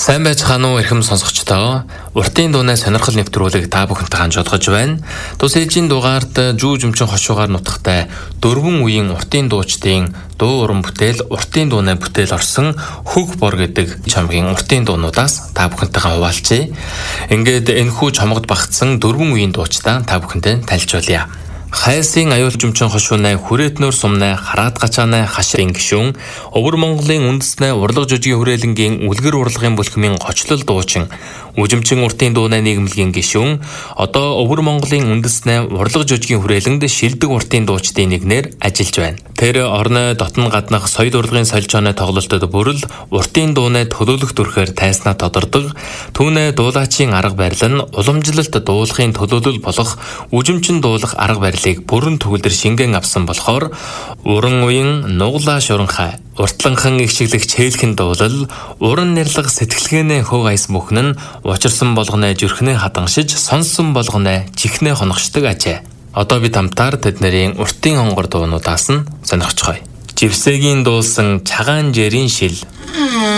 Сайн байцгаана уу эрхэм сонсогчдоо. Уртын дууны сонирхол нэвтрүүлэг та бүхэнтэй хамт жодгож байна. Тус ээлжийн дугаард жүү жимчин хошуугаар нутагтай дөрвөн үеийн уртын дуучдын дуу уран бүтээл, уртын дууны бүтээл орсон Хөг бор гэдэг чамгийн уртын дуунуудаас та бүхэнтэйгээ хуваалцъя. Ингээд энэхүү чамгад багтсан дөрвөн үеийн дуучдаа та бүхэнтэй танилцуулъя. Хайсын аюул жимчин хошуунай хүрэтнөр сумнай хараад гачаанай хашийн гишүүн Өвөр Монголын үндэснэ урлаг жүжигийн хүрээлэнгийн үлгэр урлагийн бүлхмийн гочлол дуучин Үжимчин уртын дууны нийгэмлэгийн гишүүн одоо Өвөр Монголын үндэснэ урлаг жүжигийн хүрээлэнд шилдэг уртын дуучдын нэгнээр ажиллаж байна. Тэр орны дотн гаднах соёл урлагийн солилцооны тоглолтод бүрэл уртын дууны төлөөлөх дүрхээр тайснаа тодордог. Түүнээ дуулаачийн арга барил нь уламжлалт дуулахын төлөөлөл болох үжимчин дуулах арга барилыг бүрэн төгөлдөр шингэн авсан болохоор уран уян нуглаа шуранхай уртланхан эгшиглэх чэйлхэн дуулал уран нэрлэг сэтгэлгээнэ хөг айс бүхэн нь учирсан болгоны зүрхнээ хадганшиж сонсон болгоны чихнээ хоногшдог ажээ. Одоо бид хамтаар тэднэрийн уртын хонгор дуунуудаас нь сонирхцгоё. Живсэгийн дуулсан чагаан жирийн шил.